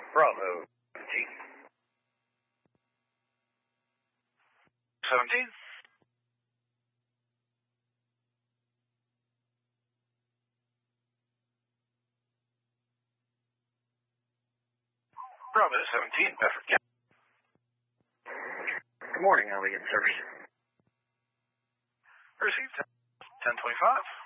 Bravo 17. 17. Bravo 17, Bedford County. Good morning, Elliott Service. Received 1025.